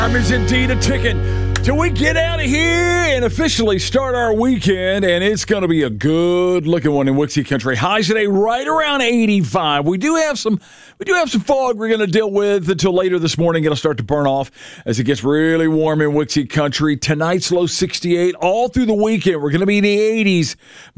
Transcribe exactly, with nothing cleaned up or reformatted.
Time is indeed a ticking till we get out of here and officially start our weekend, and it's going to be a good-looking one in Wixie Country. Highs today right around eighty-five. We do have some, we do have some fog we're going to deal with until later this morning. It'll start to burn off as it gets really warm in Wixie Country. Tonight's low sixty-eight. All through the weekend, we're going to be in the eighties.